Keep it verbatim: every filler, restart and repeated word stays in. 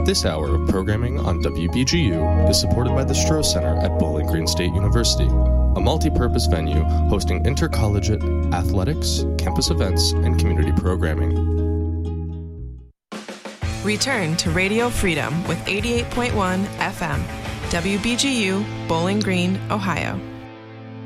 This hour of programming on W B G U is supported by the Stroh Center at Bowling Green State University, a multi-purpose venue hosting intercollegiate athletics, campus events, and community programming. Return to Radio Freedom with eighty-eight point one F M, W B G U, Bowling Green, Ohio.